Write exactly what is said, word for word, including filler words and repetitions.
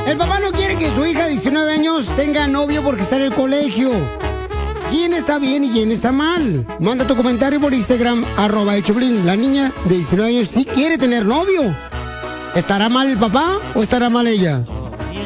El papá no quiere que su hija de diecinueve años tenga novio porque está en el colegio. ¿Quién está bien y quién está mal? Manda tu comentario por Instagram, arroba el Choplin. La niña de diecinueve años sí quiere tener novio. ¿Estará mal el papá o estará mal ella?